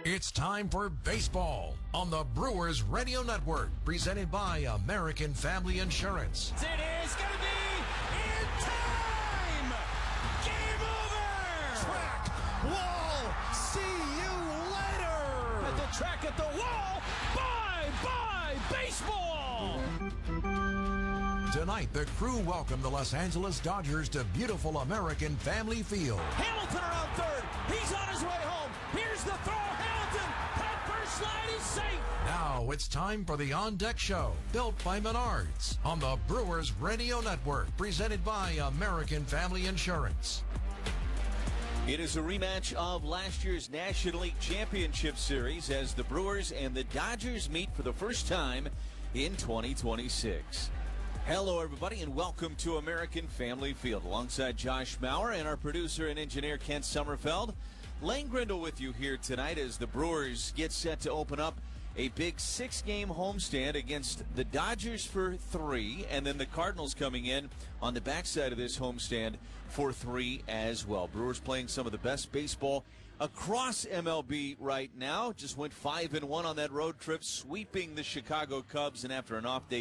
It's time for baseball on the Brewers Radio Network, presented by American Family Insurance. It is going to be in time! Game over! Track, wall, see you later! At the track, at the wall, bye-bye baseball! Tonight, the crew welcome the Los Angeles Dodgers to beautiful American Family Field. Hamilton around third. He's on his way home. Here's the throw. Hamilton, that first slide is safe. Now it's time for the On Deck Show, built by Menards, on the Brewers Radio Network, presented by American Family Insurance. It is a rematch of last year's National League Championship Series as the Brewers and the Dodgers meet for the first time in 2026. Hello, everybody, and welcome to American Family Field. Alongside Josh Maurer and our producer and engineer, Kent Sommerfeld. Lane Grindle with you here tonight as the Brewers get set to open up a big 6-game homestand against the Dodgers for 3, and then the Cardinals coming in on the backside of this homestand for 3 as well. Brewers playing some of the best baseball across MLB right now. Just went 5-1 on that road trip, sweeping the Chicago Cubs, and after an off day